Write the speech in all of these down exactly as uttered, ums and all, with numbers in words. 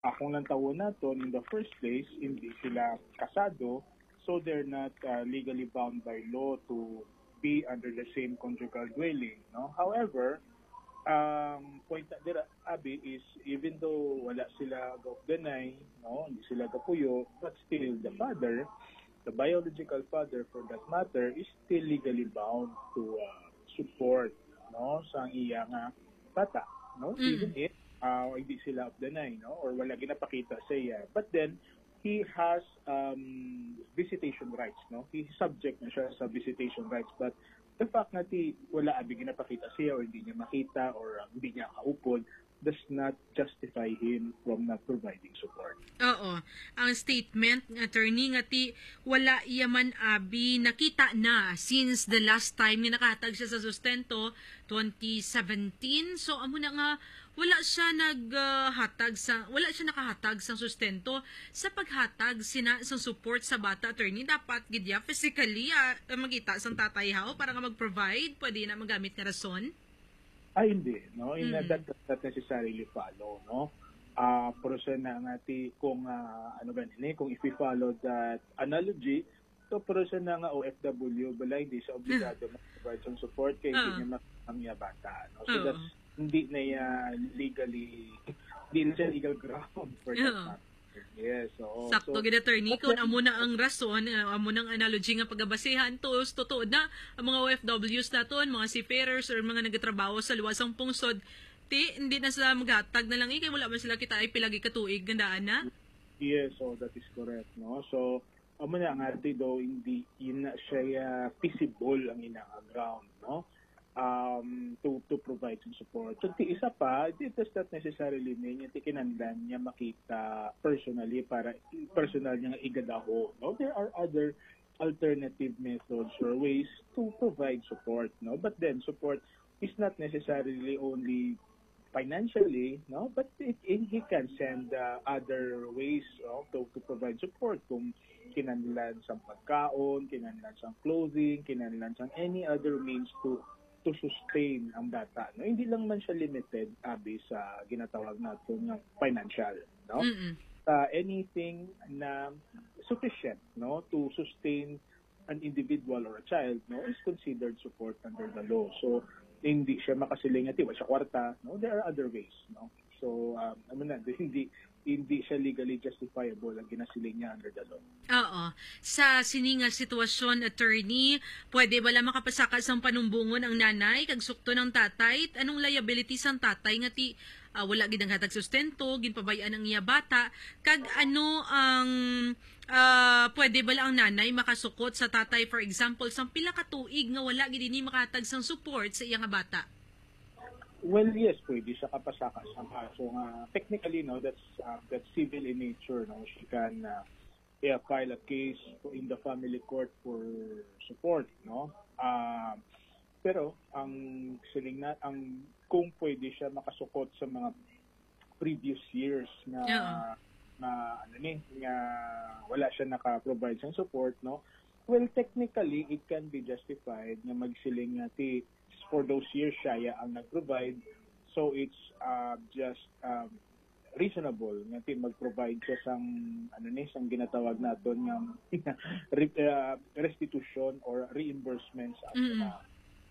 akong lang tawo naton in the first place, hindi sila kasado, so they're not uh, legally bound by law to be under the same conjugal dwelling. No? However, um, point na dira, Abi, is even though wala sila gaugnay, no, hindi sila kapuyo, but still the father, the biological father for that matter, is still legally bound to uh, support, no, sa iya nga bata, no, Mm. even if uh, hindi sila gaugnay, no, or wala ginapakita sa iya. But then he has um, visitation rights, no, he subject na siya sa visitation rights, but the fact na ti wala abi ginapakita siya or hindi niya makita or uh, hindi niya kaupod does not justify him from not providing support. Oo. Ang statement ng attorney nga ti wala iya man abi nakita na since the last time nga nakahatag siya sa sustento twenty seventeen. So amo na nga wala siya naghatag sa wala siya nakahatag sa sustento sa paghatag sina sa support sa bata. Attorney, dapat gidya physically uh, makita sang tatay hao para nga mag-provide pwede na magamit nga rason. Ay, hindi, no? In Mm. that does not necessarily follow, no? Ah, pero sa na nga ti kung ah, ano ba ni kung if we follow that analogy, so pero sa na nga O F W bala hindi siya obligado na provide some support kay Ah. hindi niya makamya bata, no? So Oo. that's hindi na ya legally hindi na siya legal ground for that Oo. matter. Yes, so Sakto so gid attorney but kung then- amo na ang rason, uh, amo nang analogy nga pagabasehan to totoo na ang mga O F Ws naton, mga seafarers or mga nagatrabaho sa luwasang pungsod, ti hindi na sila maghatag na lang eh, kay wala man sila kita ay pilagi ka tuig gandaan na. Yes, so that is correct, no? So, amo na nga ati daw hindi yun na siya uh, feasible ang inang ground, no? Um, to to provide some support. So, ti isa pa, it does not necessarily mean yung tikinandan niya makita personally para personal niya nga igadaho, no? There are other alternative methods or ways to provide support, no? But then support is not necessarily only financially, no, but it, it, he can send uh, other ways no, to, to provide support kung kinanilan sa pagkaon, kinanilan sa clothing, kinanilan sa any other means to to sustain ang bata, no. Hindi lang man siya limited abi sa ginatawag natin ng financial, no. Mm. Uh, anything na sufficient, no, to sustain an individual or a child, no, is considered support under the law. So hindi siya makasiling at iwa sa kwarta, no, there are other ways, no. So um ano na hindi hindi siya legally justifiable ang ginasiling niya under the law. Oo. Sa sininga sitwasyon, attorney, pwede bala makapasaka sang panumbungon ang nanay kag sukto ng tatay? Anong liability sang tatay nga ti ah, wala gid ang hatag sustento, ginpabayaan ang iya bata, kag ano ang ah, pwede bala ang nanay makasukot sa tatay, for example, sang pila ka tuig nga wala gid ini makahatag sang support sa iya nga bata? Well, yes, pwede siya kapasaka sa kaso nga technically, no, that's uh, that's civil in nature, no. She can uh, yeah, file a case in the family court for support, no. Uh, pero ang siling na ang kung pwede siya makasukot sa mga previous years na Oo. na ano ni nga wala siya naka-provide ng support, no. Well, technically it can be justified nga magsiling nga ti for those years siya ang nag-provide, so it's uh, just um, reasonable nga ti mag-provide siya sang ano ni sang ginatawag naton nga re- uh, restitution or reimbursements as Mm. uh,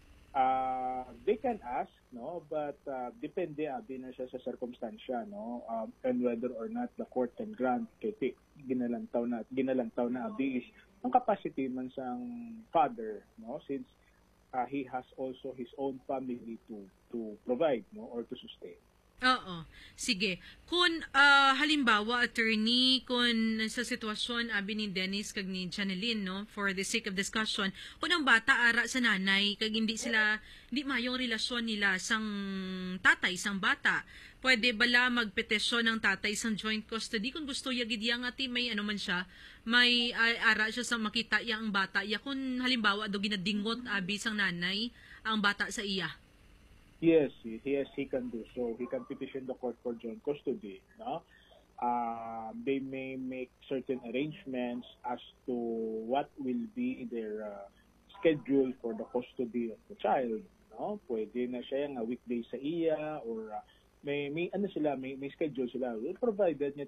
uh, they can ask, no, but uh, depende abi na siya sa circumstansya, no, um, and whether or not the court can grant kay ti ginalantaw na ginalantaw na abi is ang capacity man sang father, no, since uh, he has also his own family to to provide, no, or to sustain. Oo. Sige. Kung ah, halimbawa, attorney, kung sa sitwasyon abi ni Dennis kag ni Janeline, no, for the sake of discussion, kung ang bata ara sa nanay kag hindi sila hindi mayong relasyon nila sang tatay sang bata, pwede bala magpetisyon ng tatay sang joint custody kung gusto ya gid yang ati may ano man siya, may ah, ara siya sa makita ya ang bata ya kung halimbawa do ginadingot abi sang nanay ang bata sa iya. Yes, yes, he can do so. He can petition the court for joint custody, no? Uh, they may make certain arrangements as to what will be their uh, schedule for the custody of the child, no? Pwede na siya nga weekday sa iya or uh, may may ano sila, may may schedule sila. Provided niya